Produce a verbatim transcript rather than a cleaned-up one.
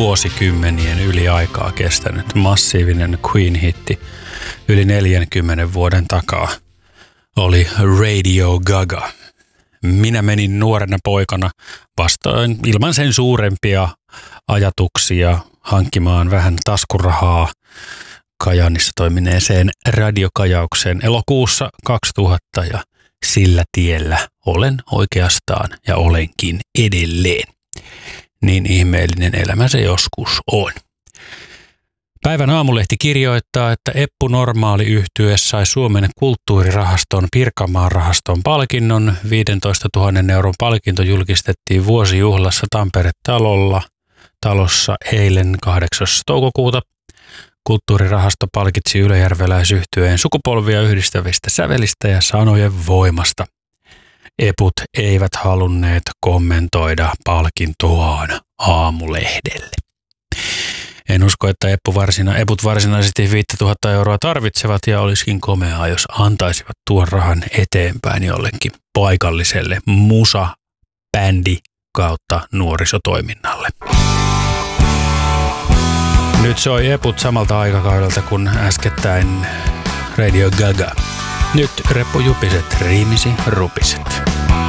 vuosikymmenien yli aikaa kestänyt massiivinen Queen-hitti yli neljänkymmenen vuoden takaa oli Radio Gaga. Minä menin nuorena poikana vastoin ilman sen suurempia ajatuksia hankkimaan vähän taskurahaa Kajaanissa toimineeseen radiokajaukseen elokuussa kaksituhatta ja sillä tiellä olen oikeastaan ja olenkin edelleen. Niin ihmeellinen elämä se joskus on. Päivän Aamulehti kirjoittaa, että Eppu Normaali -yhtye sai Suomen kulttuurirahaston Pirkanmaan rahaston palkinnon. viisitoistatuhatta euron palkinto julkistettiin vuosijuhlassa Tampere-talolla talossa eilen kahdeksas toukokuuta. Kulttuurirahasto palkitsi ylöjärveläisyhtyeen sukupolvia yhdistävistä sävelistä ja sanojen voimasta. Eput eivät halunneet kommentoida palkintoaan Aamulehdelle. En usko, että Eppu varsina, Eput varsinaisesti viisituhatta euroa tarvitsevat ja olisikin komeaa, jos antaisivat tuon rahan eteenpäin jollekin paikalliselle musa-bändi kautta nuorisotoiminnalle. Nyt soi Eput samalta aikakaudelta kuin äskettäin Radio Gaga. Nyt reppujupiset riimisi rupiset.